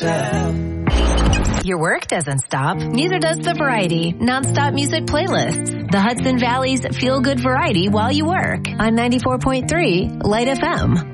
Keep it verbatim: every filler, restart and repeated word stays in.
yourself. Your work doesn't stop. Neither does the Variety nonstop music playlists. The Hudson Valley's feel-good variety while you work on ninety-four point three Light F M.